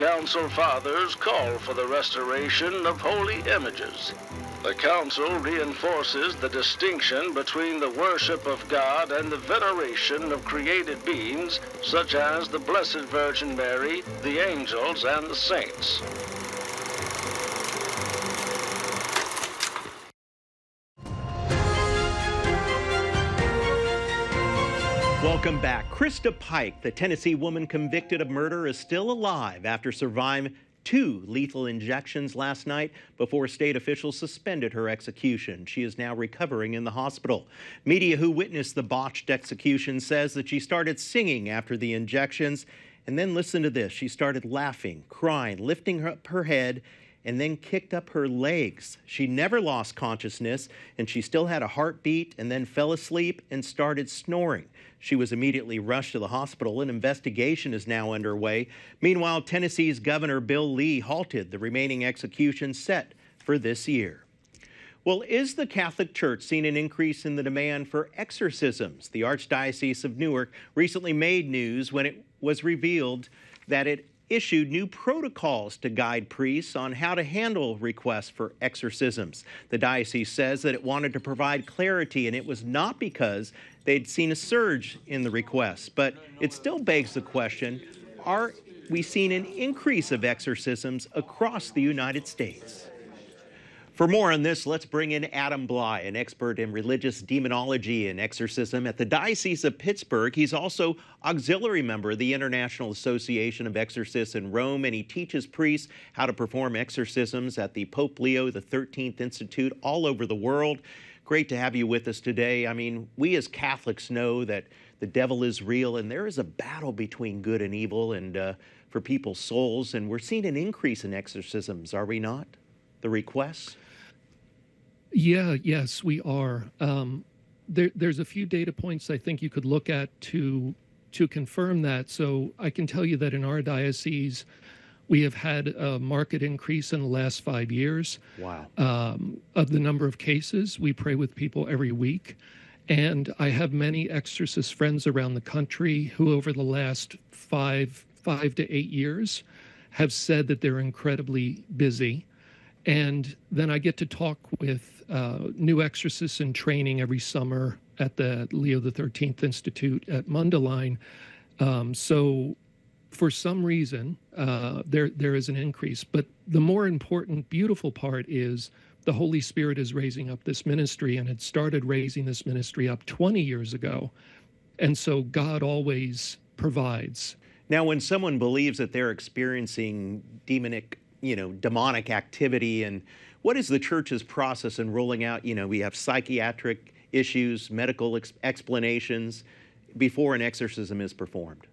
Council Fathers call for the restoration of holy images. The Council reinforces the distinction between the worship of God and the veneration of created beings, such as the Blessed Virgin Mary, the angels, and the saints. Welcome back. Krista Pike, the Tennessee woman convicted of murder, is still alive after surviving 2 lethal injections last night before state officials suspended her execution. She is now recovering in the hospital. Media who witnessed the botched execution says that she started singing after the injections, and then listen to this. She started laughing, crying, lifting up her head, and then kicked up her legs. She never lost consciousness, and she still had a heartbeat, and then fell asleep and started snoring. She was immediately rushed to the hospital. An investigation is now underway. Meanwhile, Tennessee's Governor Bill Lee halted the remaining executions set for this year. Well, is the Catholic Church seeing an increase in the demand for exorcisms? The Archdiocese of Newark recently made news when it was revealed that it issued new protocols to guide priests on how to handle requests for exorcisms. The diocese says that it wanted to provide clarity, and it was not because they'd seen a surge in the requests. But it still begs the question, are we seeing an increase of exorcisms across the United States? For more on this, let's bring in Adam Bly, an expert in religious demonology and exorcism at the Diocese of Pittsburgh. He's also auxiliary member of the International Association of Exorcists in Rome, and he teaches priests how to perform exorcisms at the Pope Leo XIII Institute all over the world. Great to have you with us today. I mean, we as Catholics know that the devil is real, and there is a battle between good and evil and for people's souls, and we're seeing an increase in exorcisms, are we not? The requests? Yes, we are. There's a few data points I think you could look at to confirm that. So I can tell you that in our diocese, we have had a marked increase in the last 5 years. Wow. Of the number of cases. We pray with people every week. And I have many exorcist friends around the country who over the last five to 8 years have said that they're incredibly busy. And then I get to talk with new exorcists in training every summer at the Leo XIII Institute at Mundelein. So for some reason, there is an increase. But the more important, beautiful part is the Holy Spirit is raising up this ministry, and it started raising this ministry up 20 years ago. And so God always provides. Now, when someone believes that they're experiencing demonic activity, and what is the church's process in rolling out, we have psychiatric issues, medical explanations before an exorcism is performed?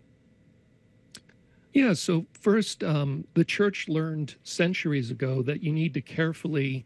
Yeah, so first, the church learned centuries ago that you need to carefully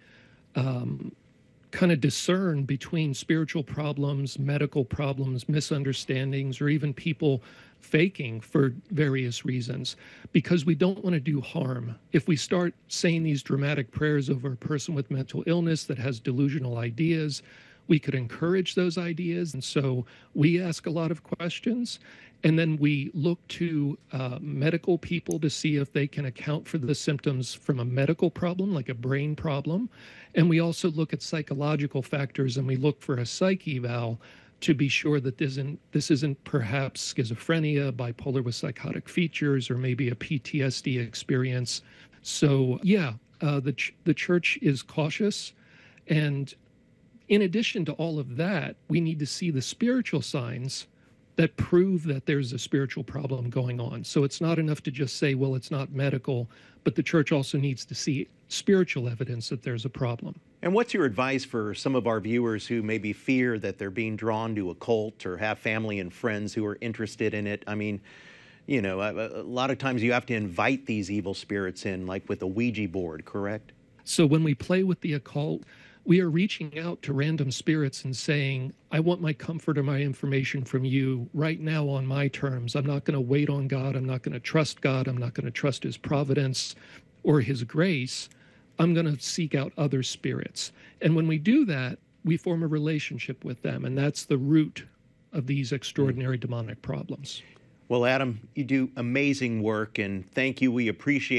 kind of discern between spiritual problems, medical problems, misunderstandings, or even people faking for various reasons, because we don't want to do harm. If we start saying these dramatic prayers over a person with mental illness that has delusional ideas, we could encourage those ideas. And so we ask a lot of questions, and then we look to medical people to see if they can account for the symptoms from a medical problem, like a brain problem. And we also look at psychological factors, and we look for a psych eval to be sure that this isn't perhaps schizophrenia, bipolar with psychotic features, or maybe a PTSD experience. So the church is cautious. And in addition to all of that, we need to see the spiritual signs that prove that there's a spiritual problem going on. So it's not enough to just say, well, it's not medical, but the church also needs to see spiritual evidence that there's a problem. And what's your advice for some of our viewers who maybe fear that they're being drawn to a cult or have family and friends who are interested in it? I mean, a lot of times you have to invite these evil spirits in, like with a Ouija board, correct? So when we play with the occult, we are reaching out to random spirits and saying, I want my comfort or my information from you right now on my terms. I'm not going to wait on God. I'm not going to trust God. I'm not going to trust his providence or his grace. I'm going to seek out other spirits. And when we do that, we form a relationship with them. And that's the root of these extraordinary demonic problems. Well, Adam, you do amazing work, and thank you. We appreciate